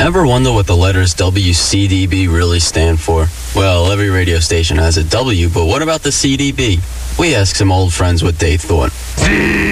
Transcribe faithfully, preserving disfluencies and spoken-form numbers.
Ever wonder what the letters W C D B really stand for? Well, every radio station has a W, but what about the C D B? We asked some old friends what they thought.